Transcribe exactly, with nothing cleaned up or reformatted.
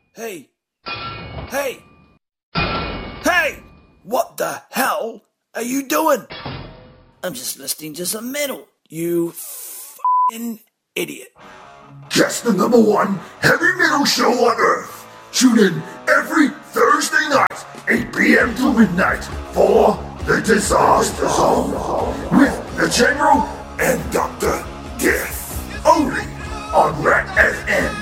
Hey! Hey! Hey! What the hell are you doing? I'm just listening to some metal, you f***ing idiot. Just the number one heavy metal show on Earth. Tune in every Thursday night, eight p.m. to midnight, for The Disaster Zone with the General and Doctor Death. Only on Rat F M.